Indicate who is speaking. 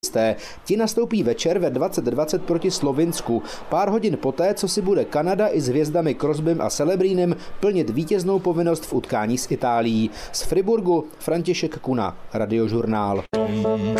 Speaker 1: Ti nastoupí večer ve 20:20 proti Slovinsku, pár hodin poté, co si bude Kanada i s hvězdami Crosbym a Celebrínem plnit vítěznou povinnost v utkání s Itálií. Z Friburgu František Kuna, Radiožurnál.